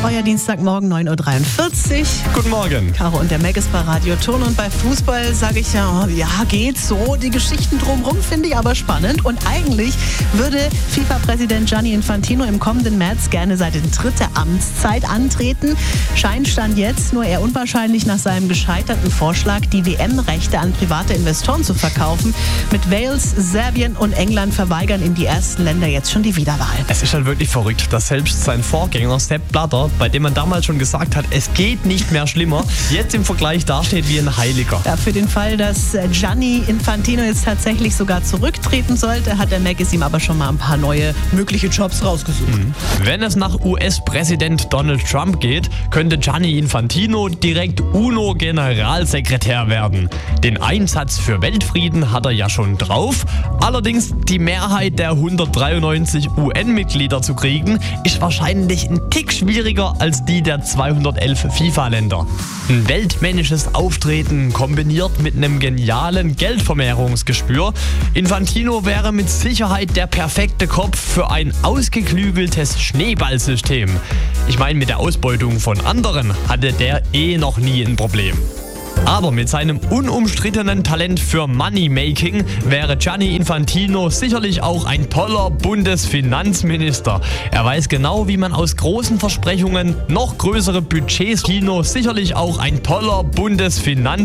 Euer Dienstagmorgen 9.43 Uhr. Guten Morgen. Caro und der Meg ist bei Radio Ton und bei Fußball sage ich ja, geht so. Die Geschichten drumherum finde ich aber spannend und eigentlich würde FIFA-Präsident Gianni Infantino im kommenden März gerne seine 3. Amtszeit antreten. Scheint Stand jetzt nur eher unwahrscheinlich nach seinem gescheiterten Vorschlag, die WM-Rechte an private Investoren zu verkaufen. Mit Wales, Serbien und England verweigern ihm die ersten Länder jetzt schon die Wiederwahl. Es ist halt wirklich verrückt, dass selbst sein Vorgänger Sepp Blatter, bei dem man damals schon gesagt hat, es geht nicht mehr schlimmer, jetzt im Vergleich dasteht wie ein Heiliger. Ja, für den Fall, dass Gianni Infantino jetzt tatsächlich sogar zurücktreten sollte, hat der Meg ihm aber schon mal ein paar neue mögliche Jobs rausgesucht. Wenn es nach US-Präsident Donald Trump geht, könnte Gianni Infantino direkt UNO-Generalsekretär werden. Den Einsatz für Weltfrieden hat er ja schon drauf. Allerdings die Mehrheit der 193 UN-Mitglieder zu kriegen, ist wahrscheinlich ein Tick schwieriger als die der 211 FIFA-Länder. Ein weltmännisches Auftreten kombiniert mit einem genialen Geldvermehrungsgespür. Infantino wäre mit Sicherheit der perfekte Kopf für ein ausgeklügeltes Schneeballsystem. Ich meine, mit der Ausbeutung von anderen hatte der noch nie ein Problem. Aber mit seinem unumstrittenen Talent für Moneymaking wäre Gianni Infantino sicherlich auch ein toller Bundesfinanzminister. Er weiß genau, wie man aus großen Versprechungen noch größere Budgets sicherlich auch ein toller Bundesfinanzminister